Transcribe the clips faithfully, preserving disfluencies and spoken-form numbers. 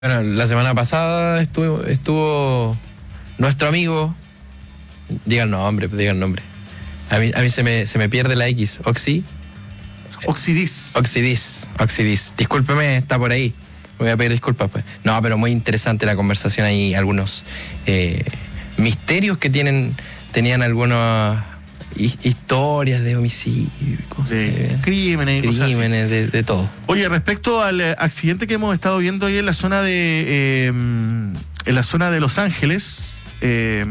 Bueno, la semana pasada estuvo, estuvo nuestro amigo, diga el nombre, diga el nombre. A mí, a mí se me, se me pierde la X, Oxy. Oxidis. Oxidis, Oxidis. Discúlpeme, está por ahí. Voy a pedir disculpas, pues. No, pero muy interesante la conversación ahí, algunos eh, misterios que tienen, tenían algunas historias de homicidio, cosas de de, crímenes y cosas crímenes, así. De, de todo. Oye, respecto al eh, accidente que hemos estado viendo hoy en la zona de eh, en la zona de Los Ángeles, eh,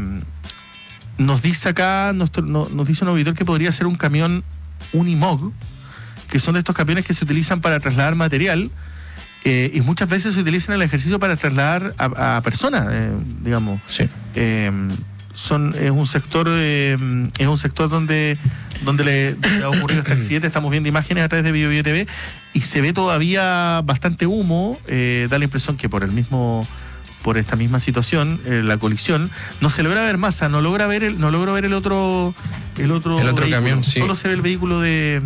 nos dice acá, nuestro, no, nos dice un auditor que podría ser un camión Unimog, que son de estos camiones que se utilizan para trasladar material eh, y muchas veces se utilizan en el ejercicio para trasladar a, a personas, eh, digamos. Sí. Eh, Son, es un sector eh, es un sector donde donde le donde ha ocurrido este accidente. Estamos viendo imágenes a través de BioBio T V y se ve todavía bastante humo. Eh, da la impresión que por el mismo por esta misma situación, eh, la colisión, no se logra ver masa, no logra ver el, no logro ver el otro el otro, el otro camión, sí. Solo se ve el vehículo de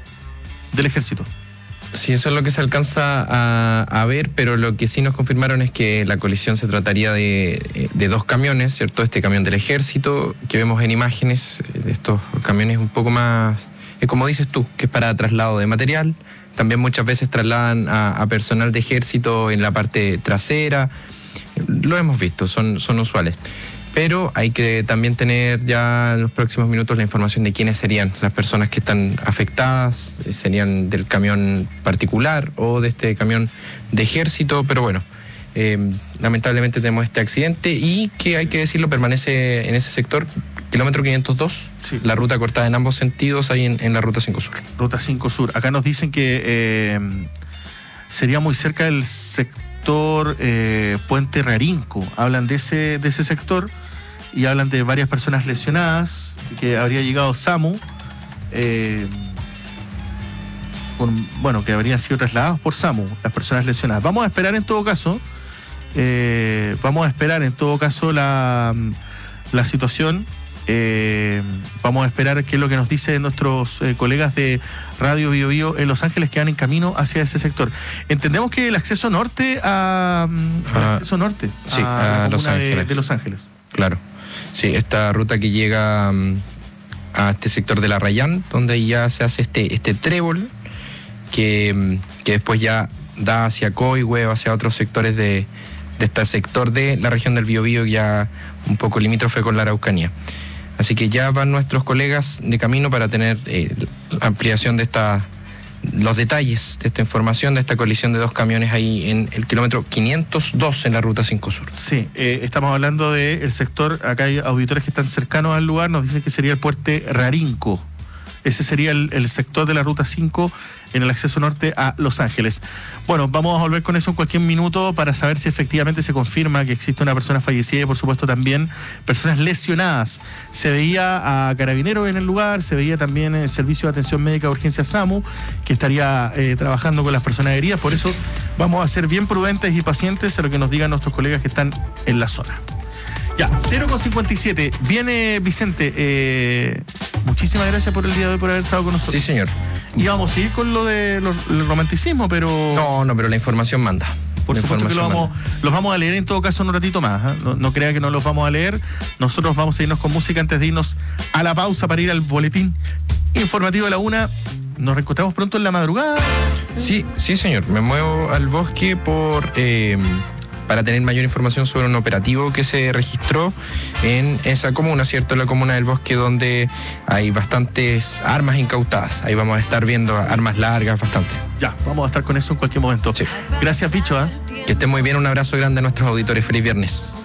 del ejército. Sí, eso es lo que se alcanza a, a ver, pero lo que sí nos confirmaron es que la colisión se trataría de, de dos camiones, ¿cierto? Este camión del ejército, que vemos en imágenes, de estos camiones un poco más, eh, como dices tú, que es para traslado de material. También muchas veces trasladan a, a personal de ejército en la parte trasera. Lo hemos visto, son, son usuales. Pero hay que también tener ya en los próximos minutos la información de quiénes serían las personas que están afectadas, serían del camión particular o de este camión de ejército, pero bueno, eh, lamentablemente tenemos este accidente y que hay que decirlo, permanece en ese sector, kilómetro quinientos dos, sí. La ruta cortada en ambos sentidos, ahí en, en la ruta cinco Sur. Ruta cinco Sur, acá nos dicen que eh, sería muy cerca del sector eh, Puente Rarinco, hablan de ese, de ese sector. Y hablan de varias personas lesionadas, que habría llegado SAMU, eh, con, bueno, que habrían sido trasladados por SAMU, las personas lesionadas. Vamos a esperar en todo caso, eh, vamos a esperar en todo caso la, la situación, eh, vamos a esperar qué es lo que nos dicen nuestros eh, colegas de Radio Bio Bio en Los Ángeles que van en camino hacia ese sector. Entendemos que el acceso norte a, el ah, acceso norte sí, a, a la Los comuna de, Ángeles. de Los Ángeles. Claro. Sí, esta ruta que llega um, a este sector de la Rayán, donde ya se hace este, este trébol, que, que después ya da hacia Coihue o hacia otros sectores de, de este sector de la región del Biobío, ya un poco limítrofe con la Araucanía. Así que ya van nuestros colegas de camino para tener eh, ampliación de esta, los detalles de esta información, de esta colisión de dos camiones ahí en el kilómetro quinientos dos en la ruta cinco Sur. Sí, eh, estamos hablando del sector, acá hay auditores que están cercanos al lugar, nos dicen que sería el Puente Rarinco. Ese sería el, el sector de la ruta cinco en el acceso norte a Los Ángeles. Bueno, vamos a volver con eso en cualquier minuto para saber si efectivamente se confirma que existe una persona fallecida y por supuesto también personas lesionadas. Se veía a carabineros en el lugar, se veía también el servicio de atención médica de urgencia SAMU, que estaría eh, trabajando con las personas heridas. Por eso vamos a ser bien prudentes y pacientes a lo que nos digan nuestros colegas que están en la zona. Ya, cero con cincuenta y siete. Viene Vicente. Eh, muchísimas gracias por el día de hoy, por haber estado con nosotros. Sí, señor. Y vamos a ir con lo del de romanticismo, pero... No, no, pero la información manda. Por la supuesto que lo vamos, los vamos a leer en todo caso en un ratito más. ¿eh? No, no crea que no los vamos a leer. Nosotros vamos a irnos con música antes de irnos a la pausa para ir al boletín informativo de la una. Nos reencontramos pronto en la madrugada. Sí, sí, señor. Me muevo al bosque por... Eh, para tener mayor información sobre un operativo que se registró en esa comuna, ¿cierto? La comuna del Bosque, donde hay bastantes armas incautadas. Ahí vamos a estar viendo armas largas, bastante. Ya, vamos a estar con eso en cualquier momento. Sí. Gracias, Bicho. ¿eh? Que estén muy bien. Un abrazo grande a nuestros auditores. Feliz viernes.